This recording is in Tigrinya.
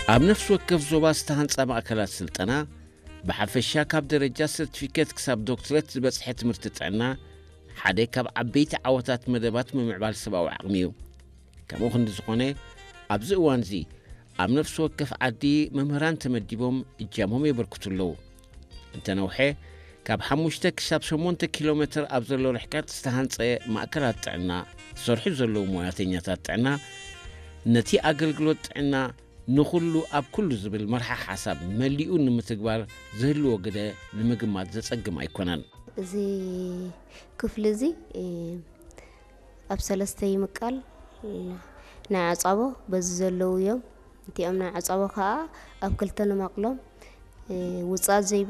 ኣብ ነፍስ ወከፍ ዞባ ዝተሃንጸ ማእከላት ስልጠና ብሓፈሻ ካብ ደረጃ ሰርቲፊኬት ክሳብ ዶክተሬት ዝበጽሐ ትምህርቲ ጥዕና ሓደ ካብ ዓበይቲ ዓወታት መደባት ምምዕባል ሰብኣዊ ዓቕሚ እዩ ከምኡ ክንዲ ዝኾነ ኣብዚ እዋን እዚ ኣብ ነፍሲ ወከፍ ዓዲ መምህራን ተመዲቦም እጃሞም የበርክቱ ኣለዉ እንተነውሐ ካብ 5 ክሳብ 8 ኪሎሜትር ኣብ ዘሎ ርሕቀት ዝተሃንጸ ማእከላት ጥዕና ዝሰርሑ ዘለዉ ሞያተኛታት ጥዕና ነቲ ኣገልግሎት ጥዕና ንኹሉ ኣብ ኩሉ ዝብል መርሓ ሓሳብ መሊኡ ንምትግባር ዝህልዎ ግደ ንምግማት ዘጸግም ኣይኮነን እዚ ክፍሊ እዚ ኣብ 3 ይምቃል ናይ ዓጻቦ በዚ ዘለዉ እዮም እቲኦም ናይ ዓጻቦ ከዓ ኣብ 2 ንመቕሎም ውጻት ዘይብ